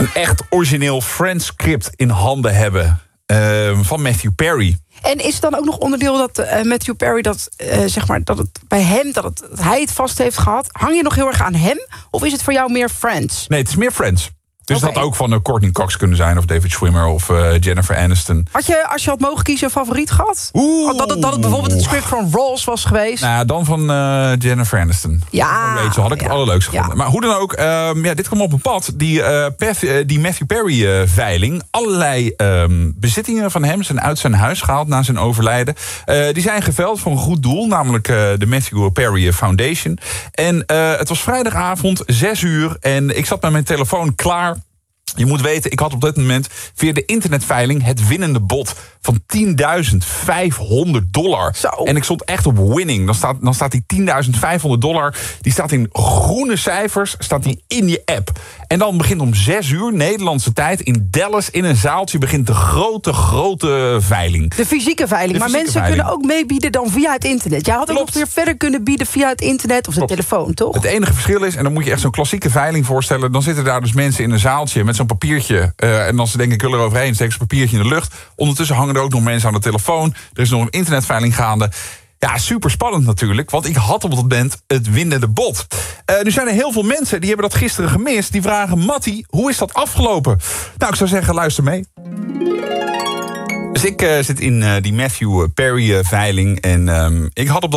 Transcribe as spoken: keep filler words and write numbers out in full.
een echt origineel Friends script in handen hebben uh, van Matthew Perry. En is het dan ook nog onderdeel dat uh, Matthew Perry dat uh, zeg maar dat het bij hem dat, het, dat hij het vast heeft gehad? Hang je nog heel erg aan hem? Of is het voor jou meer Friends? Nee, het is meer Friends. Dus Okay. dat had ook van uh, Courtney Cox kunnen zijn, of David Schwimmer, of uh, Jennifer Aniston. Had je, als je had mogen kiezen, een favoriet gehad? Oeh. Dat het, dat het bijvoorbeeld het script van Ross was geweest? Nou ja, dan van uh, Jennifer Aniston. Ja. Rachel had ik het ja, allerleukst gevonden. ja. Maar hoe dan ook, um, ja, dit kwam op mijn pad. Die, uh, Pef, uh, die Matthew Perry-veiling. Uh, allerlei um, bezittingen van hem zijn uit zijn huis gehaald na zijn overlijden. Uh, die zijn geveild voor een goed doel, namelijk uh, de Matthew Perry Foundation. En uh, het was vrijdagavond, zes uur. En ik zat met mijn telefoon klaar. Je moet weten, ik had op dit moment via de internetveiling het winnende bod van tienduizend vijfhonderd dollar. Zo. En ik stond echt op winning. Dan staat, dan staat die tienduizend vijfhonderd dollar, die staat in groene cijfers, staat die in je app. En dan begint om zes uur Nederlandse tijd in Dallas in een zaaltje begint de grote, grote veiling. De fysieke veiling. De maar fysieke mensen veiling. kunnen ook meebieden dan via het internet. Jij had ook Klopt. nog weer verder kunnen bieden via het internet of de Klopt. telefoon, toch? Het enige verschil is, en dan moet je echt zo'n klassieke veiling voorstellen, dan zitten daar dus mensen in een zaaltje met zo'n papiertje. Uh, en als ze denken, ik wil er overheen, steken ze een papiertje in de lucht. Ondertussen hangen er ook nog mensen aan de telefoon. Er is nog een internetveiling gaande. Ja, super spannend natuurlijk, want ik had op dat moment het winnende bod. Uh, nu zijn er heel veel mensen die hebben dat gisteren gemist. Die vragen, Mattie, hoe is dat afgelopen? Nou, ik zou zeggen, luister mee. Dus ik uh, zit in uh, die Matthew Perry-veiling en um, ik had op dat